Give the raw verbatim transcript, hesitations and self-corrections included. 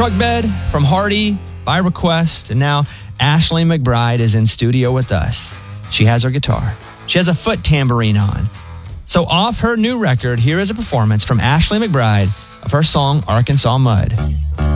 Truck Bed from Hardy by request. And now Ashley McBryde is in studio with us. She has her guitar. She has a foot tambourine on. So off her new record, here is a performance from Ashley McBryde of her song Arkansas Mud.